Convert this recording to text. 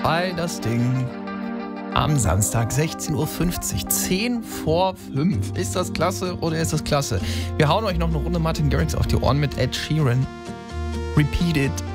bei das Ding am Samstag 16:50 Uhr, 10 vor 5. Ist das klasse oder ist das klasse? Wir hauen euch noch eine Runde Martin Garrix auf die Ohren mit Ed Sheeran. Repeat It.